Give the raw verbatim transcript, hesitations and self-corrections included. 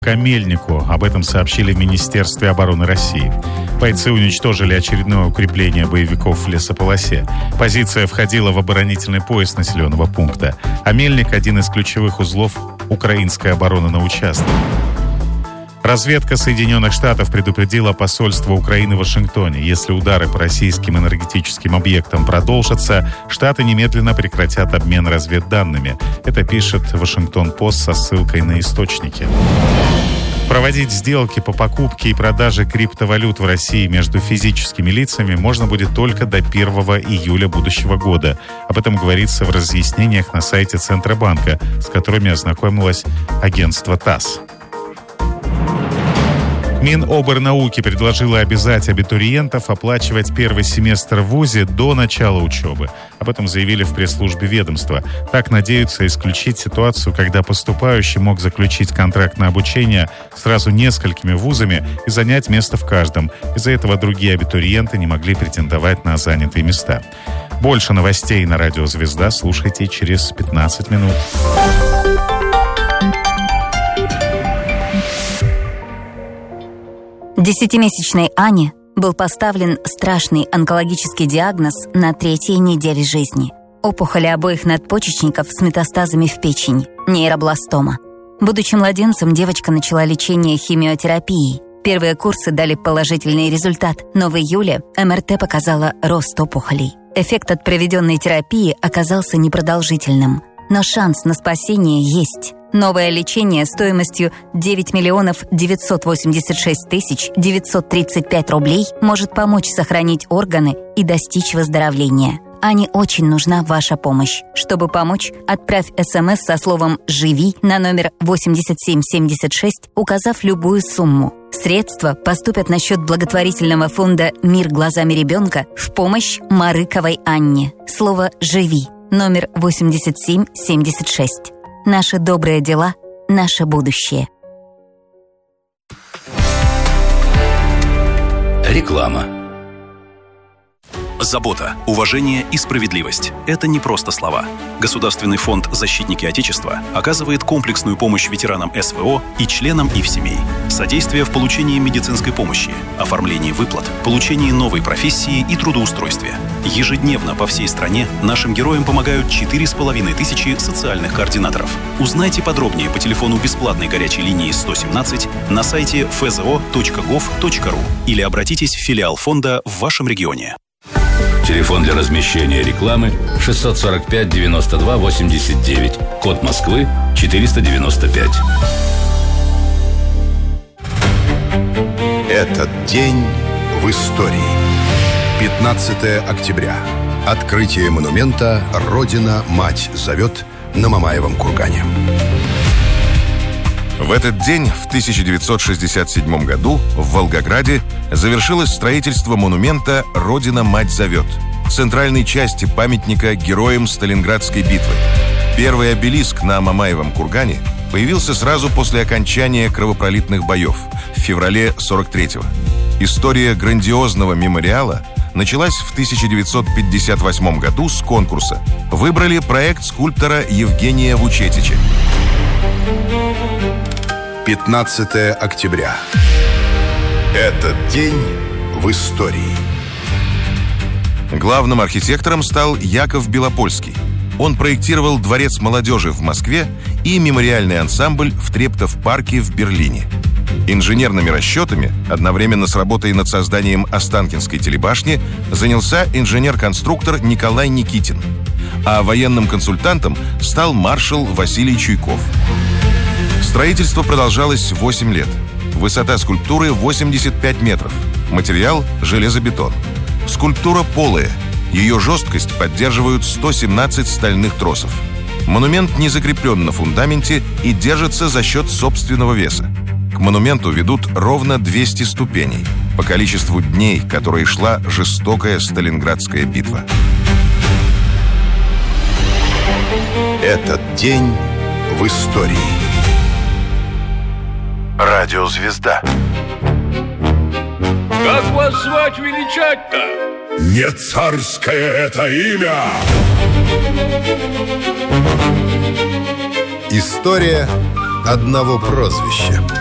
К Мельнику. Об этом сообщили в Министерстве обороны России. Бойцы уничтожили очередное укрепление боевиков в лесополосе. Позиция входила в оборонительный пояс населенного пункта. А Мельник – один из ключевых узлов украинской обороны на участке. Разведка Соединенных Штатов предупредила посольство Украины в Вашингтоне. Если удары по российским энергетическим объектам продолжатся, Штаты немедленно прекратят обмен разведданными. Это пишет Вашингтон-Пост со ссылкой на источники. Проводить сделки по покупке и продаже криптовалют в России между физическими лицами можно будет только до первого июля будущего года. Об этом говорится в разъяснениях на сайте Центробанка, с которыми ознакомилось агентство ТАСС. Миноборнауки предложила обязать абитуриентов оплачивать первый семестр в ВУЗе до начала учебы. Об этом заявили в пресс-службе ведомства. Так надеются исключить ситуацию, когда поступающий мог заключить контракт на обучение сразу несколькими вузами и занять место в каждом. Из-за этого другие абитуриенты не могли претендовать на занятые места. Больше новостей на радио «Звезда» слушайте через пятнадцать минут. Десятимесячной Ане был поставлен страшный онкологический диагноз на третьей неделе жизни. Опухоли обоих надпочечников с метастазами в печень, нейробластома. Будучи младенцем, девочка начала лечение химиотерапией. Первые курсы дали положительный результат, но в июле эм эр тэ показала рост опухолей. Эффект от проведенной терапии оказался непродолжительным, но шанс на спасение есть. Новое лечение стоимостью девять миллионов девятьсот восемьдесят шесть тысяч девятьсот тридцать пять рублей может помочь сохранить органы и достичь выздоровления. Ане очень нужна ваша помощь. Чтобы помочь, отправь СМС со словом «Живи» на номер восемьдесят семь семьдесят шесть, указав любую сумму. Средства поступят на счет благотворительного фонда «Мир глазами ребенка» в помощь Марыковой Анне. Слово «Живи» номер восемьдесят семь семьдесят шесть. Наши добрые дела – наше будущее. Реклама. Забота, уважение и справедливость – это не просто слова. Государственный фонд «Защитники Отечества» оказывает комплексную помощь ветеранам эс вэ о и членам их семей. Содействие в получении медицинской помощи, оформлении выплат, получении новой профессии и трудоустройстве. Ежедневно по всей стране нашим героям помогают четыре с половиной тысячи социальных координаторов. Узнайте подробнее по телефону бесплатной горячей линии сто семнадцать на сайте эф зэ о точка гов точка ру или обратитесь в филиал фонда в вашем регионе. Телефон для размещения рекламы шестьсот сорок пять девяносто два восемьдесят девять. Код Москвы четыреста девяносто пять. Этот день в истории. пятнадцатое октября. Открытие монумента «Родина-мать зовет» на Мамаевом кургане. В этот день, в тысяча девятьсот шестьдесят седьмом году, в Волгограде завершилось строительство монумента «Родина-мать зовет», центральной части памятника героям Сталинградской битвы. Первый обелиск на Мамаевом кургане появился сразу после окончания кровопролитных боев в феврале сорок третьего. История грандиозного мемориала началась в тысяча девятьсот пятьдесят восьмом году с конкурса. Выбрали проект скульптора Евгения Вучетича. пятнадцатое октября. Этот день в истории. Главным архитектором стал Яков Белопольский. Он проектировал Дворец молодежи в Москве и мемориальный ансамбль в Трептов-парке в Берлине. Инженерными расчетами, одновременно с работой над созданием Останкинской телебашни, занялся инженер-конструктор Николай Никитин. А военным консультантом стал маршал Василий Чуйков. Строительство продолжалось восемь лет. Высота скульптуры восемьдесят пять метров. Материал – железобетон. Скульптура полая. Ее жесткость поддерживают сто семнадцать стальных тросов. Монумент не закреплен на фундаменте и держится за счет собственного веса. К монументу ведут ровно двести ступеней по количеству дней, которые шла жестокая Сталинградская битва. Этот день в истории. Радио «Звезда». Как вас звать величать-то? Не царское это имя! История одного прозвища.